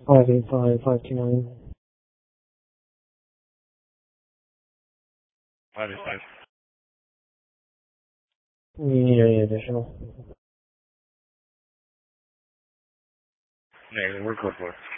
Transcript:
585-529. 585. You need any additional? Negative. We're code for.